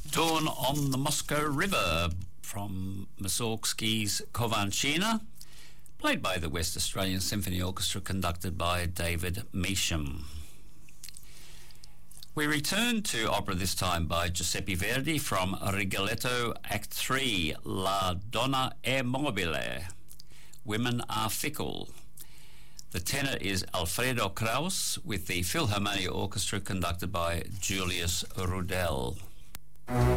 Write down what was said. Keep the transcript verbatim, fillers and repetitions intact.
Dawn on the Moscow River from Mussorgsky's Kovanchina, played by the West Australian Symphony Orchestra, conducted by David Measham. We return to opera this time by Giuseppe Verdi from Rigoletto Act three, La Donna è mobile, Women Are Fickle. The tenor is Alfredo Kraus, with the Philharmonia Orchestra conducted by Julius Rudel.